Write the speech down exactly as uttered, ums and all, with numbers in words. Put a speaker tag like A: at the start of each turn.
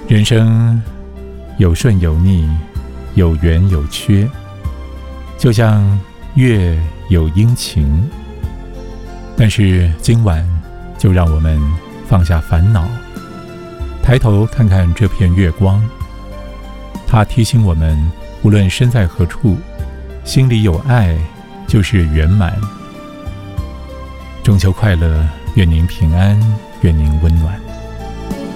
A: 人生有顺有逆，有圆有缺，就像月有阴晴。但是今晚就让我们放下烦恼，抬头看看这片月光，它提醒我们，无论身在何处，心里有爱就是圆满。中秋快乐，愿您平安，愿您温暖。